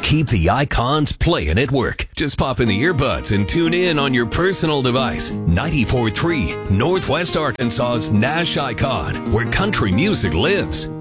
keep the icons playing at work. Just pop in the earbuds and tune in on your personal device. 94.3 Northwest Arkansas's Nash Icon, where country music lives.